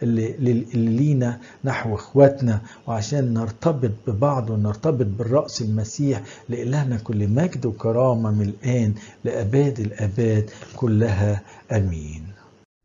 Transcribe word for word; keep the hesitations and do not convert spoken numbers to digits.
اللي, اللي لينا نحو اخواتنا، وعشان نرتبط ببعض ونرتبط بالرأس المسيح. لإلهنا كل مجد وكرامة من الآن لأباد الآباد كلها. أمين.